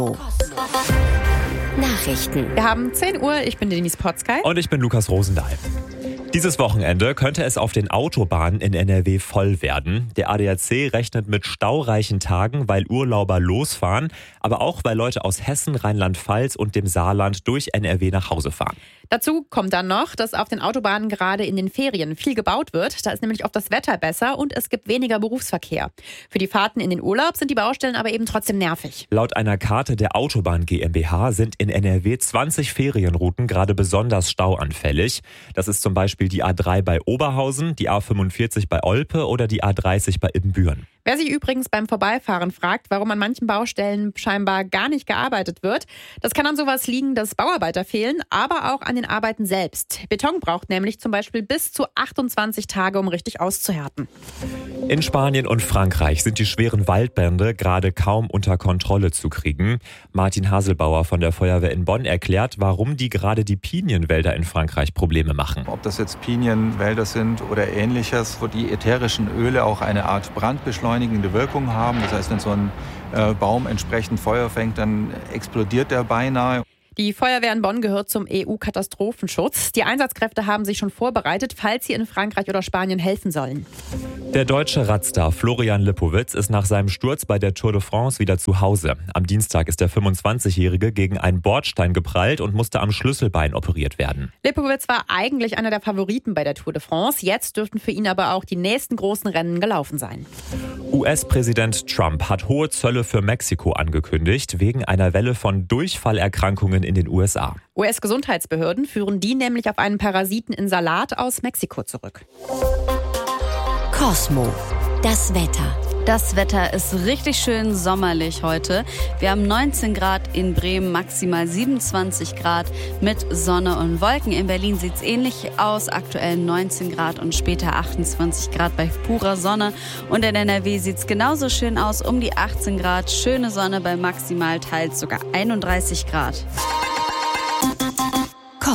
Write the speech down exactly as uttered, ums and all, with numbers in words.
Nachrichten. Wir haben zehn Uhr, ich bin Denise Potzkei. Und ich bin Lukas Rosendahl. Dieses Wochenende könnte es auf den Autobahnen in N R W voll werden. Der A D A C rechnet mit staureichen Tagen, weil Urlauber losfahren, aber auch weil Leute aus Hessen, Rheinland-Pfalz und dem Saarland durch N R W nach Hause fahren. Dazu kommt dann noch, dass auf den Autobahnen gerade in den Ferien viel gebaut wird. Da ist nämlich oft das Wetter besser und es gibt weniger Berufsverkehr. Für die Fahrten in den Urlaub sind die Baustellen aber eben trotzdem nervig. Laut einer Karte der Autobahn GmbH sind in N R W zwanzig Ferienrouten gerade besonders stauanfällig. Das ist zum Beispiel die A drei bei Oberhausen, die A fünfundvierzig bei Olpe oder die A dreißig bei Ibbenbüren. Wer sich übrigens beim Vorbeifahren fragt, warum an manchen Baustellen scheinbar gar nicht gearbeitet wird, das kann an sowas liegen, dass Bauarbeiter fehlen, aber auch an den Arbeiten selbst. Beton braucht nämlich zum Beispiel bis zu achtundzwanzig Tage, um richtig auszuhärten. In Spanien und Frankreich sind die schweren Waldbrände gerade kaum unter Kontrolle zu kriegen. Martin Haselbauer von der Feuerwehr in Bonn erklärt, warum die gerade die Pinienwälder in Frankreich Probleme machen. Ob das jetzt Pinienwälder sind oder ähnliches, wo die ätherischen Öle auch eine Art brandbeschleunigende Wirkung haben. Das heißt, wenn so ein äh, Baum entsprechend Feuer fängt, dann explodiert der beinahe. Die Feuerwehr in Bonn gehört zum E U-Katastrophenschutz. Die Einsatzkräfte haben sich schon vorbereitet, falls sie in Frankreich oder Spanien helfen sollen. Der deutsche Radstar Florian Lipowitz ist nach seinem Sturz bei der Tour de France wieder zu Hause. Am Dienstag ist der fünfundzwanzigjährige gegen einen Bordstein geprallt und musste am Schlüsselbein operiert werden. Lipowitz war eigentlich einer der Favoriten bei der Tour de France. Jetzt dürften für ihn aber auch die nächsten großen Rennen gelaufen sein. U S-Präsident Trump hat hohe Zölle für Mexiko angekündigt, wegen einer Welle von Durchfallerkrankungen in den U S A. U S-Gesundheitsbehörden führen die nämlich auf einen Parasiten in Salat aus Mexiko zurück. Cosmo. Das Wetter. Das Wetter ist richtig schön sommerlich heute. Wir haben neunzehn Grad in Bremen, maximal siebenundzwanzig Grad mit Sonne und Wolken. In Berlin sieht es ähnlich aus, aktuell neunzehn Grad und später achtundzwanzig Grad bei purer Sonne. Und in N R W sieht es genauso schön aus, um die achtzehn Grad, schöne Sonne bei maximal teils sogar einunddreißig Grad.